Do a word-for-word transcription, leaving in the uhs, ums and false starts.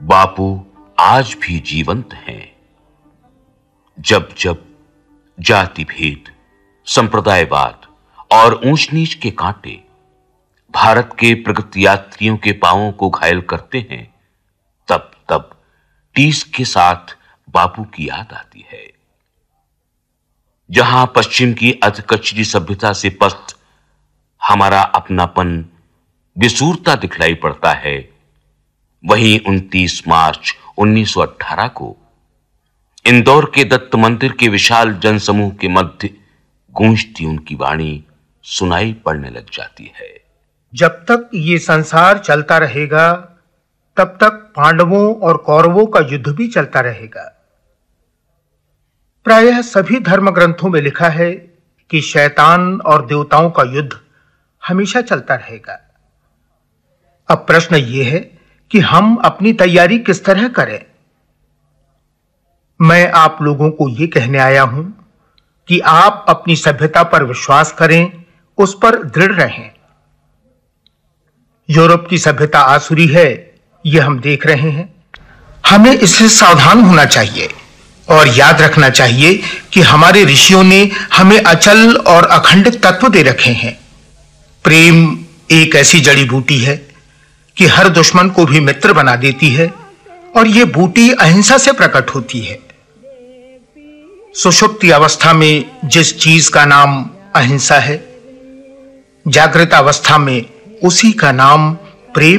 बापू आज भी जीवंत हैं। जब जब जाति भेद, संप्रदायवाद और ऊंच नीच के कांटे भारत के प्रगति यात्रियों के पांवों को घायल करते हैं, तब तब टीस के साथ बापू की याद आती है। जहां पश्चिम की अधकचरी सभ्यता से पस्त हमारा अपनापन विसूरता दिखलाई पड़ता है, वहीं उनतीस मार्च उन्नीस सौ अठारह को इंदौर के दत्त मंदिर के विशाल जनसमूह के मध्य गूंजती उनकी वाणी सुनाई पड़ने लग जाती है। जब तक ये संसार चलता रहेगा, तब तक पांडवों और कौरवों का युद्ध भी चलता रहेगा। प्रायः सभी धर्म ग्रंथों में लिखा है कि शैतान और देवताओं का युद्ध हमेशा चलता रहेगा। अब प्रश्न यह है कि हम अपनी तैयारी किस तरह करें। मैं आप लोगों को यह कहने आया हूं कि आप अपनी सभ्यता पर विश्वास करें, उस पर दृढ़ रहें। यूरोप की सभ्यता आसुरी है, यह हम देख रहे हैं। हमें इससे सावधान होना चाहिए और याद रखना चाहिए कि हमारे ऋषियों ने हमें अचल और अखंडित तत्व दे रखे हैं। प्रेम एक ऐसी जड़ी बूटी है कि हर दुश्मन को भी मित्र बना देती है, और यह बूटी अहिंसा से प्रकट होती है। सुषुप्ति अवस्था में जिस चीज का नाम अहिंसा है, जागृत अवस्था में उसी का नाम प्रेम